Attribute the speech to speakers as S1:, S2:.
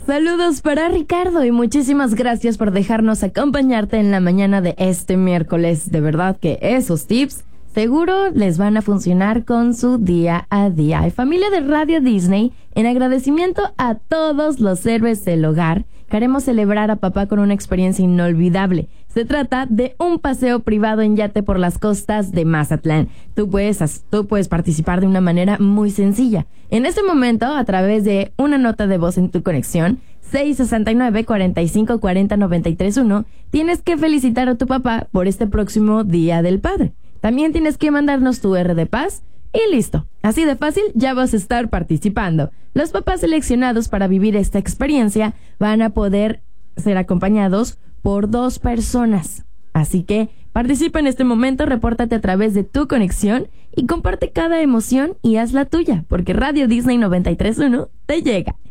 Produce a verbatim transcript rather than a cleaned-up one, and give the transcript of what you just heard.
S1: Saludos para Ricardo y muchísimas gracias por dejarnos acompañarte en la mañana de este miércoles. De verdad que esos tips seguro les van a funcionar con su día a día. Y familia de Radio Disney, en agradecimiento a todos los héroes del hogar, queremos celebrar a papá con una experiencia inolvidable. Se trata de un paseo privado en yate por las costas de Mazatlán. Tú puedes, tú puedes participar de una manera muy sencilla. En este momento, a través de una nota de voz en tu conexión, seis sesenta y nueve, cuarenta y cinco, cuarenta, noventa y tres uno, tienes que felicitar a tu papá por este próximo Día del Padre. También tienes que mandarnos tu R de paz y listo. Así de fácil ya vas a estar participando. Los papás seleccionados para vivir esta experiencia van a poder ser acompañados por dos personas. Así que participa en este momento, repórtate a través de tu conexión y comparte cada emoción y haz la tuya, porque Radio Disney noventa y tres punto uno te llega.